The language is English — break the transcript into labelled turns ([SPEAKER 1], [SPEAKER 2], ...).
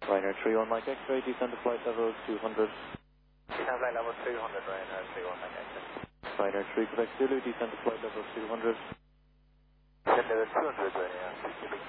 [SPEAKER 1] Ryanair 31 Mike X-ray, descend to flight level 200.
[SPEAKER 2] Descend flight level 200, Ryanair 31 Mike X-ray.
[SPEAKER 1] Ryanair 3 Quebec Zulu, descend to flight level 200.
[SPEAKER 2] Descend level 200, Ryanair 3 Quebec